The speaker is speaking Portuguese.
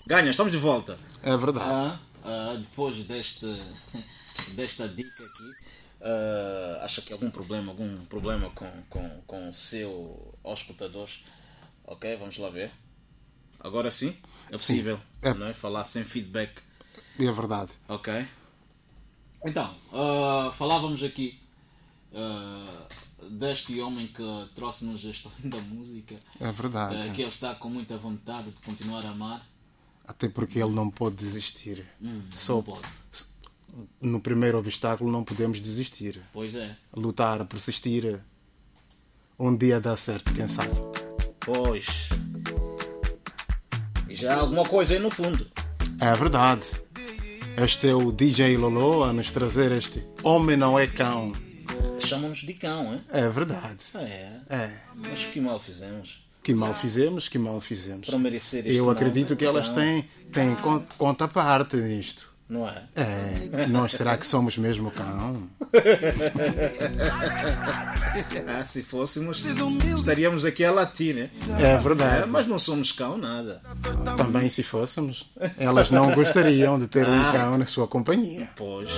Ganha, estamos de volta. É verdade. Depois desta dica aqui, acha que algum problema com o seu auscultadores? Ok, vamos lá ver. Agora sim, é possível, Sim. não é? Falar sem feedback. É verdade. Ok. Então, falávamos aqui deste homem que trouxe-nos a história da música. É verdade. Que ele está com muita vontade de continuar a amar. Até porque ele não pode desistir. Não pode. No primeiro obstáculo não podemos desistir. Pois é. Lutar, persistir. Um dia dá certo, quem sabe. Pois. E já há alguma coisa aí no fundo. É verdade. Este é o DJ Lolo a nos trazer este Homem Não É Cão. Chamam-nos de cão, hein? É verdade. É. Mas que mal fizemos. Que mal fizemos. Para merecer este Eu nome, acredito que elas cão. têm conta à parte nisto. Não é? Nós será que somos mesmo cão? Se fôssemos, estaríamos aqui a latir, né? É verdade. Mas não somos cão, nada. Também se fôssemos, elas não gostariam de ter um cão na sua companhia. Pois.